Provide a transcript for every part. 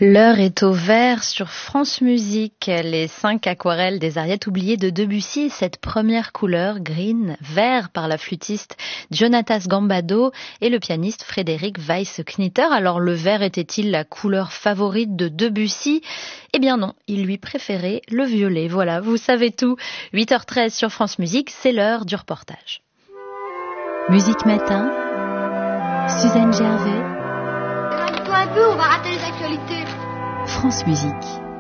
L'heure est au vert sur France Musique. Les 5 aquarelles des Ariettes oubliées de Debussy, cette première couleur, green, vert par la flûtiste Jonatas Gambado et le pianiste Frédéric Weiss-Knitter. Alors le vert était-il la couleur favorite de Debussy ? Eh bien non, il lui préférait le violet. Voilà, vous savez tout. 8h13 sur France Musique, c'est l'heure du reportage. Musique Matin, Suzanne Gervais. Calme-toi un peu, on va rater les actualités. France Musique.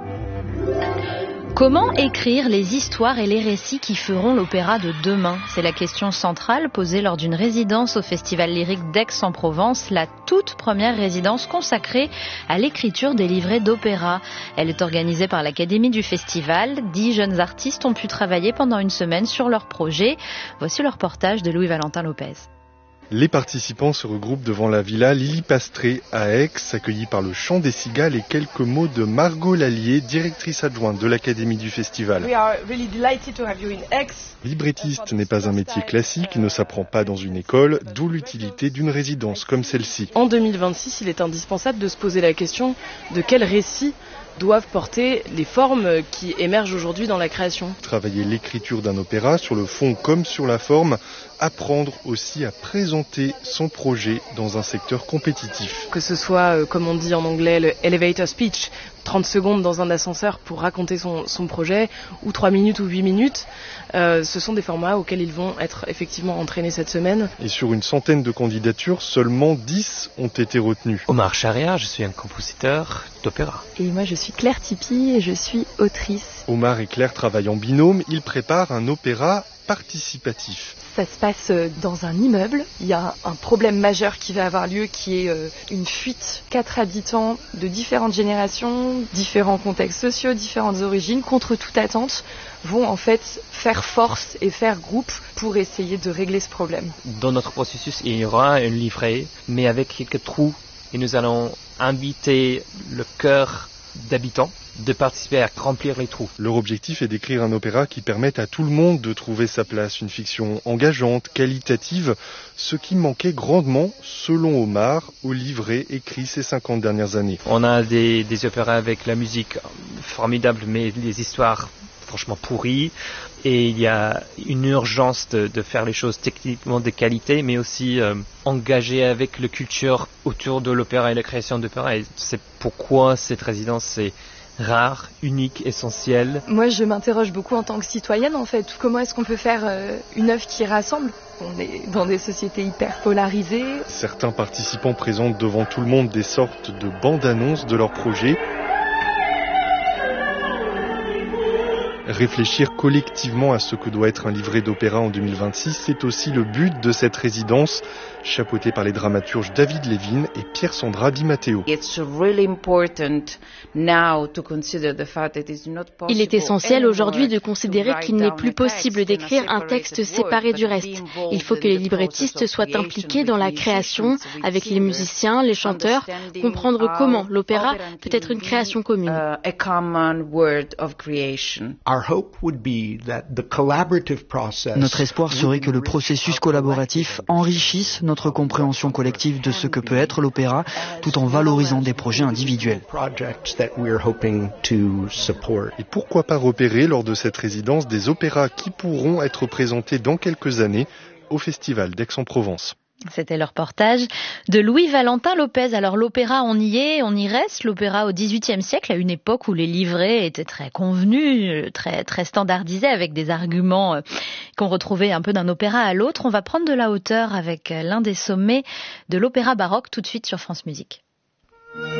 Comment écrire les histoires et les récits qui feront l'opéra de demain ? C'est la question centrale posée lors d'une résidence au Festival lyrique d'Aix-en-Provence, la toute première résidence consacrée à l'écriture des livrets d'opéra. Elle est organisée par l'Académie du Festival. 10 jeunes artistes ont pu travailler pendant une semaine sur leur projet. Voici le reportage de Louis-Valentin Lopez. Les participants se regroupent devant la villa Lily Pastré à Aix, accueillis par le chant des cigales et quelques mots de Margot Lallier, directrice adjointe de l'Académie du Festival. Librettiste n'est pas un métier classique, ne s'apprend pas dans une école, d'où l'utilité d'une résidence comme celle-ci. En 2026, il est indispensable de se poser la question de quel récit doivent porter les formes qui émergent aujourd'hui dans la création. Travailler l'écriture d'un opéra sur le fond comme sur la forme, apprendre aussi à présenter son projet dans un secteur compétitif. Que ce soit, comme on dit en anglais, le elevator speech, 30 secondes dans un ascenseur pour raconter son projet, ou 3 minutes ou 8 minutes, ce sont des formats auxquels ils vont être effectivement entraînés cette semaine. Et sur une centaine de candidatures, seulement 10 ont été retenues. Omar Charia, je suis un compositeur d'opéra. Et moi je suis Claire Tipi et je suis autrice. Omar et Claire travaillent en binôme, ils préparent un opéra participatif. Ça se passe dans un immeuble. Il y a un problème majeur qui va avoir lieu qui est une fuite. 4 habitants de différentes générations, différents contextes sociaux, différentes origines, contre toute attente, vont en fait faire force et faire groupe pour essayer de régler ce problème. Dans notre processus, il y aura un livret, mais avec quelques trous. Et nous allons inviter le cœur d'habitants de participer à remplir les trous. Leur objectif est d'écrire un opéra qui permette à tout le monde de trouver sa place, une fiction engageante, qualitative, ce qui manquait grandement, selon Omar, au livret écrit ces 50 dernières années. On a des opéras avec la musique formidable, mais les histoires franchement pourries, et il y a une urgence de faire les choses techniquement de qualité, mais aussi engagées avec la culture autour de l'opéra et la création d'opéra, et c'est pourquoi cette résidence est rare, unique, essentielle. Moi, je m'interroge beaucoup en tant que citoyenne, en fait. Comment est-ce qu'on peut faire une œuvre qui rassemble ? On est dans des sociétés hyper polarisées. Certains participants présentent devant tout le monde des sortes de bandes-annonces de leur projet. Réfléchir collectivement à ce que doit être un livret d'opéra en 2026, c'est aussi le but de cette résidence, chapeautée par les dramaturges David Levin et Pierre-Sandra Di Matteo. Il est essentiel aujourd'hui de considérer qu'il n'est plus possible d'écrire un texte séparé du reste. Il faut que les librettistes soient impliqués dans la création, avec les musiciens, les chanteurs, comprendre comment l'opéra peut être une création commune. Notre espoir serait que le processus collaboratif enrichisse notre compréhension collective de ce que peut être l'opéra, tout en valorisant des projets individuels. Et pourquoi pas repérer lors de cette résidence des opéras qui pourront être présentés dans quelques années au Festival d'Aix-en-Provence. C'était le reportage de Louis-Valentin Lopez. Alors l'opéra, on y est, on y reste. L'opéra au XVIIIe siècle, à une époque où les livrets étaient très convenus, très standardisés, avec des arguments qu'on retrouvait un peu d'un opéra à l'autre. On va prendre de la hauteur avec l'un des sommets de l'opéra baroque tout de suite sur France Musique.